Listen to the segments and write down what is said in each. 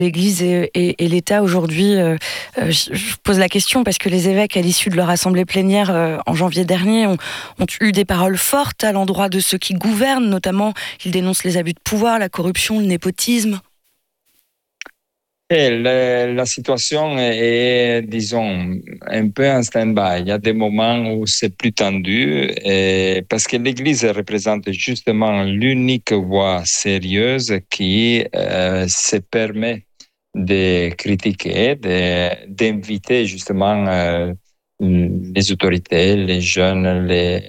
L'Église et l'État aujourd'hui, je pose la question parce que les évêques, à l'issue de leur assemblée plénière en janvier dernier, ont eu des paroles fortes à l'endroit de ceux qui gouvernent, notamment ils dénoncent les abus de pouvoir, la corruption, le népotisme. Et la situation est, disons, un peu en stand-by. Il y a des moments où c'est plus tendu parce que l'Église représente justement l'unique voix sérieuse qui se permet de critiquer, d'inviter justement les autorités, les jeunes,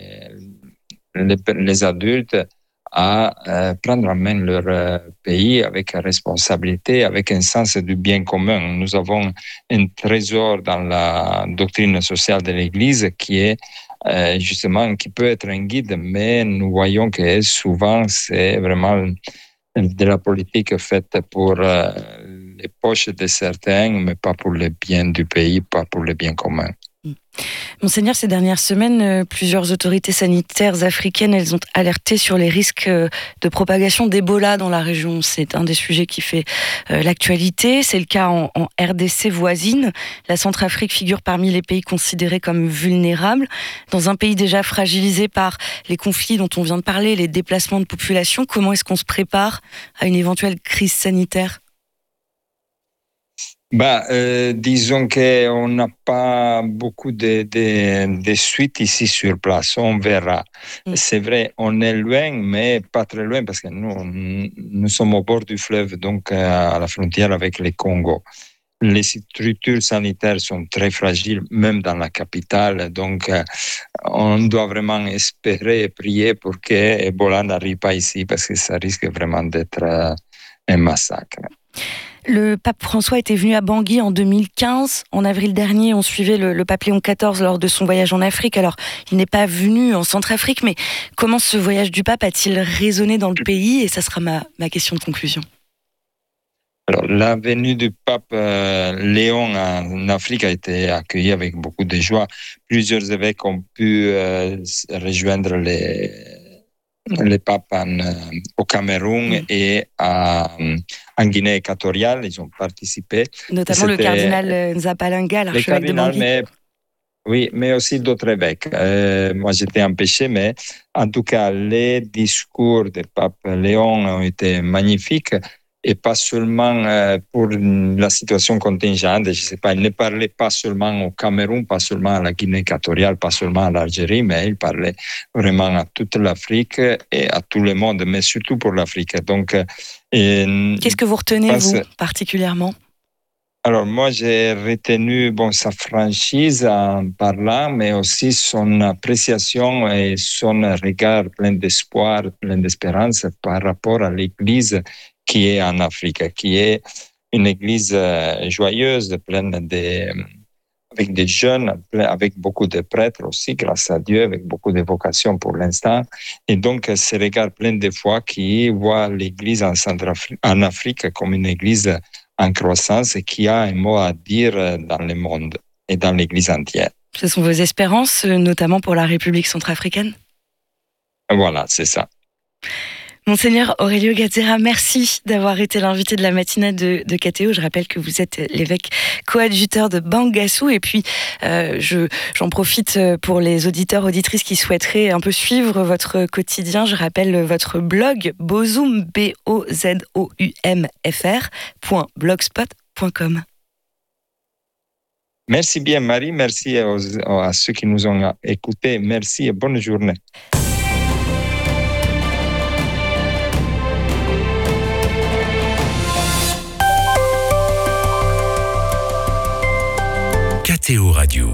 les adultes à prendre en main leur pays avec responsabilité, avec un sens du bien commun. Nous avons un trésor dans la doctrine sociale de l'Église qui est justement, qui peut être un guide, mais nous voyons que souvent c'est vraiment de la politique faite pour les poches de certains, mais pas pour le bien du pays, pas pour le bien commun. Monseigneur, ces dernières semaines, plusieurs autorités sanitaires africaines, elles ont alerté sur les risques de propagation d'Ebola dans la région. C'est un des sujets qui fait l'actualité. C'est le cas en RDC voisine. La Centrafrique figure parmi les pays considérés comme vulnérables. Dans un pays déjà fragilisé par les conflits dont on vient de parler, les déplacements de population, comment est-ce qu'on se prépare à une éventuelle crise sanitaire ? Disons qu'on n'a pas beaucoup de suites ici sur place. On verra. C'est vrai, on est loin, mais pas très loin parce que nous sommes au bord du fleuve, donc à la frontière avec le Congo. Les structures sanitaires sont très fragiles, même dans la capitale. Donc, on doit vraiment espérer et prier pour que Ebola n'arrive pas ici parce que ça risque vraiment d'être un massacre. Le pape François était venu à Bangui en 2015. En avril dernier, on suivait le pape Léon XIV lors de son voyage en Afrique. Alors, il n'est pas venu en Centrafrique, mais comment ce voyage du pape a-t-il résonné dans le pays ? Et ça sera ma question de conclusion. Alors, la venue du pape Léon en Afrique a été accueillie avec beaucoup de joie. Plusieurs évêques ont pu rejoindre les papes au Cameroun et en Guinée équatoriale. Ils ont participé. Notamment le cardinal Nzapalinga, l'archevêque de Bangui. Oui, mais aussi d'autres évêques. Moi, j'étais empêché, mais en tout cas, les discours du pape Léon ont été magnifiques. Et pas seulement pour la situation contingente, je ne sais pas, il ne parlait pas seulement au Cameroun, pas seulement à la Guinée équatoriale, pas seulement à l'Algérie, mais il parlait vraiment à toute l'Afrique et à tout le monde, mais surtout pour l'Afrique. Donc, qu'est-ce que vous retenez, vous, particulièrement ? Alors, moi, j'ai retenu sa franchise en parlant, mais aussi son appréciation et son regard plein d'espoir, plein d'espérance par rapport à l'Église qui est en Afrique, qui est une église joyeuse, pleine avec des jeunes, avec beaucoup de prêtres aussi, grâce à Dieu, avec beaucoup de vocations pour l'instant. Et donc, ce regard plein de foi qui voit l'église en Afrique comme une église en croissance et qui a un mot à dire dans le monde et dans l'église entière. Ce sont vos espérances, notamment pour la République centrafricaine ? Voilà, c'est ça. Monseigneur Aurelio Gazzera, merci d'avoir été l'invité de la matinale de KTO. Je rappelle que vous êtes l'évêque coadjuteur de Bangassou. Et puis, j'en profite pour les auditeurs, auditrices qui souhaiteraient un peu suivre votre quotidien. Je rappelle votre blog Bozoum, BOZOUMFR.blogspot.com. Merci bien, Marie. Merci à ceux qui nous ont écoutés. Merci et bonne journée. KTO Radio.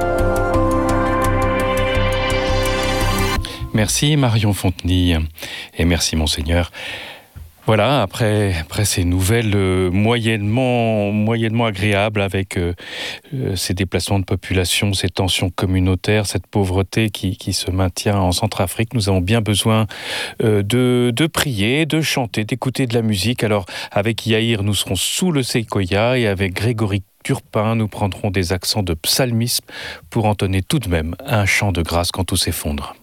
Merci Marion Fontenille et merci Monseigneur. Voilà, après ces nouvelles moyennement agréables avec ces déplacements de population, ces tensions communautaires, cette pauvreté qui se maintient en Centrafrique, nous avons bien besoin de prier, de chanter, d'écouter de la musique. Alors avec Yaïr, nous serons sous le séquoia et avec Grégory Turpin, nous prendrons des accents de psalmisme pour entonner tout de même un chant de grâce quand tout s'effondre.